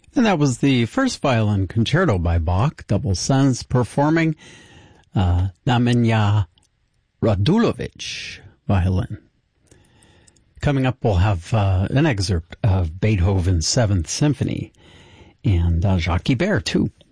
And that was the first violin concerto by Bach, Double Sons, performing Nemanja Radulović violin. Coming up, we'll have an excerpt of Beethoven's Seventh Symphony, and Jacques Ibert, too.